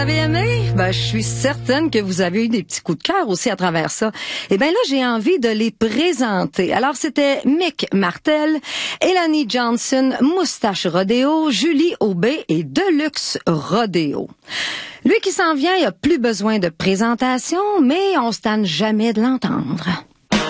Vous avez aimé? Ben, je suis certaine que vous avez eu des petits coups de cœur aussi à travers ça. Eh ben là, j'ai envie de les présenter. Alors, c'était Mick Martel, Elanie Johnson, Moustache Rodeo, Julie Aubé et Deluxe Rodeo. Lui qui s'en vient, il a plus besoin de présentation, mais on se tanne jamais de l'entendre.